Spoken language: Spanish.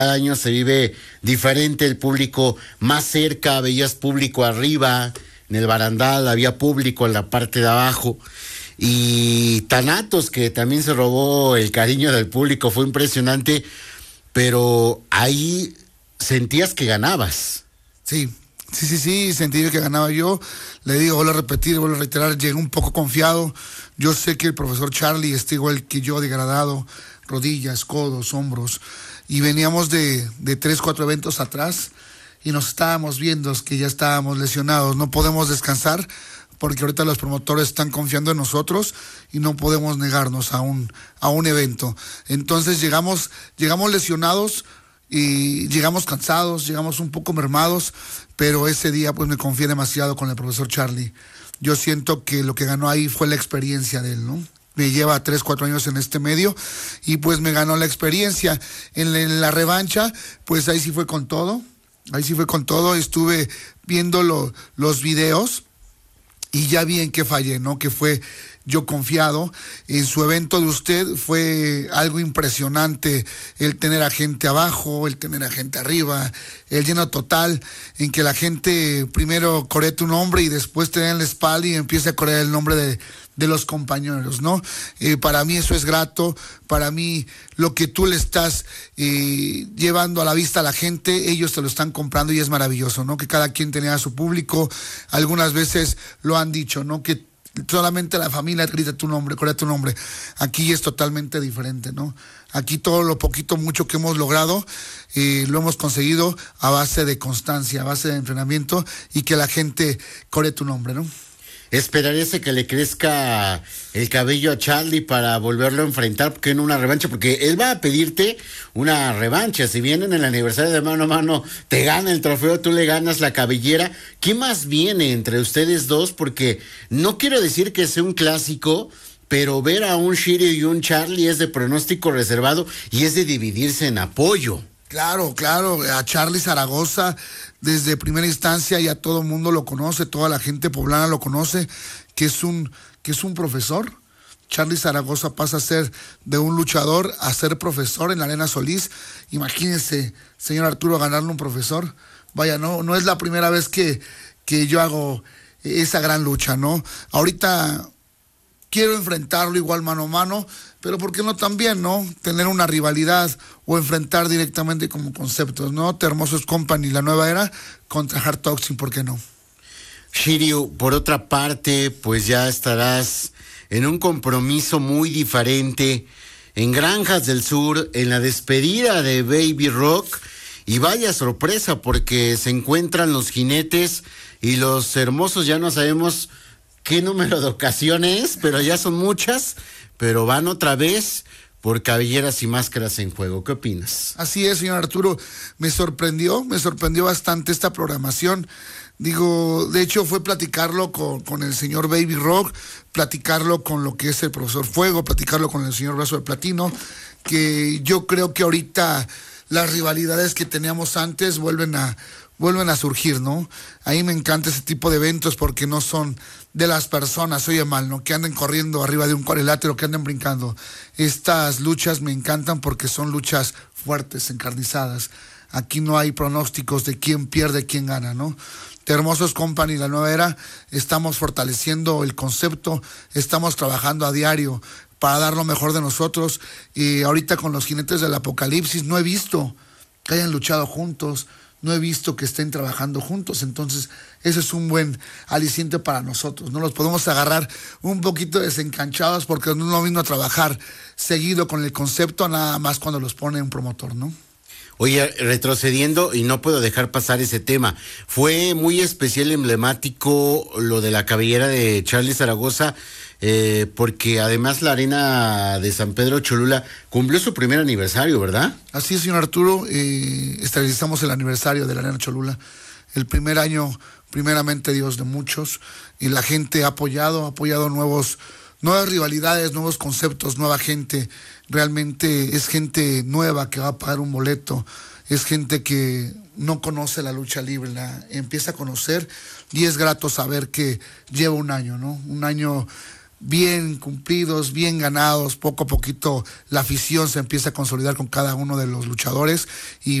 año se vive diferente, el público más cerca, veías público arriba, en el barandal había público en la parte de abajo. Y Thanatos, que también se robó el cariño del público, fue impresionante, pero ahí sentías que ganabas. Sí, sentí que ganaba yo. Le digo, vuelvo a repetir, vuelvo a reiterar, llegué un poco confiado. Yo sé que el profesor Charlie está igual que yo, degradado, rodillas, codos, hombros. Y veníamos de 3-4 eventos atrás y nos estábamos viendo que ya estábamos lesionados. No podemos descansar porque ahorita los promotores están confiando en nosotros y no podemos negarnos a un evento. Entonces llegamos lesionados y llegamos cansados, llegamos un poco mermados, pero ese día pues me confié demasiado con el profesor Charlie. Yo siento que lo que ganó ahí fue la experiencia de él, ¿no? Me lleva 3-4 años en este medio y pues me ganó la experiencia. En la revancha, pues ahí sí fue con todo, estuve viendo los videos y ya vi en qué fallé, ¿no? Que fue yo confiado. En su evento de usted fue algo impresionante el tener a gente abajo, el tener a gente arriba, el lleno total, en que la gente primero coree tu nombre y después te den la espalda y empiece a correr el nombre de los compañeros, ¿no? Para mí eso es grato, para mí lo que tú le estás llevando a la vista a la gente, ellos te lo están comprando y es maravilloso, ¿no? Que cada quien tenía a su público, algunas veces lo han dicho, ¿no? Que solamente la familia grita tu nombre, corea tu nombre. Aquí es totalmente diferente, ¿no? Aquí todo lo poquito, mucho que hemos logrado, lo hemos conseguido a base de constancia, a base de entrenamiento y que la gente coree tu nombre, ¿no? ¿Esperarías que le crezca el cabello a Charlie para volverlo a enfrentar en una revancha? Porque él va a pedirte una revancha. Si bien en el aniversario de mano a mano te gana el trofeo, tú le ganas la cabellera. ¿Qué más viene entre ustedes dos? Porque no quiero decir que sea un clásico, pero ver a un Shiryu y un Charlie es de pronóstico reservado y es de dividirse en apoyo. Claro, a Charlie Zaragoza desde primera instancia ya todo el mundo lo conoce, toda la gente poblana lo conoce, que es un profesor. Charlie Zaragoza pasa a ser de un luchador a ser profesor en la Arena Solís. Imagínense, señor Arturo, ganarle un profesor. Vaya, no es la primera vez que yo hago esa gran lucha, ¿no? Ahorita quiero enfrentarlo igual mano a mano, pero ¿por qué no también, no? Tener una rivalidad o enfrentar directamente como conceptos, ¿no? Hermosos Company, la nueva era, contra Hard Toxin, ¿por qué no? Shiryu, por otra parte, pues ya estarás en un compromiso muy diferente en Granjas del Sur, en la despedida de Baby Rock, y vaya sorpresa porque se encuentran los jinetes y los hermosos, ya no sabemos qué número de ocasiones, pero ya son muchas, pero van otra vez por cabelleras y máscaras en juego. ¿Qué opinas? Así es, señor Arturo, me sorprendió bastante esta programación. Digo, de hecho fue platicarlo con el señor Baby Rock, platicarlo con lo que es el profesor Fuego, platicarlo con el señor Brazo de Platino, que yo creo que ahorita las rivalidades que teníamos antes vuelven a surgir, ¿no? Ahí me encanta ese tipo de eventos porque no son de las personas, oye mal, ¿no? Que anden corriendo arriba de un cuadrilátero, que anden brincando. Estas luchas me encantan porque son luchas fuertes, encarnizadas. Aquí no hay pronósticos de quién pierde, quién gana, ¿no? Hermosos Company, la nueva era, estamos fortaleciendo el concepto, estamos trabajando a diario para dar lo mejor de nosotros. Y ahorita con los jinetes del apocalipsis no he visto que hayan luchado juntos, no he visto que estén trabajando juntos, entonces eso es un buen aliciente para nosotros, no los podemos agarrar un poquito desencanchados porque no es lo mismo trabajar seguido con el concepto nada más cuando los pone un promotor, ¿no? Oye, retrocediendo, y no puedo dejar pasar ese tema, fue muy especial, emblemático lo de la cabellera de Charlie Zaragoza, porque además la Arena de San Pedro Cholula cumplió su primer aniversario, ¿verdad? Así es, señor Arturo, estabilizamos el aniversario de la Arena Cholula, el primer año, primeramente Dios, de muchos, y la gente ha apoyado nuevas rivalidades, nuevos conceptos, nueva gente. Realmente es gente nueva que va a pagar un boleto, es gente que no conoce la lucha libre, la empieza a conocer y es grato saber que lleva un año, ¿no? Un año bien cumplidos, bien ganados. Poco a poquito la afición se empieza a consolidar con cada uno de los luchadores y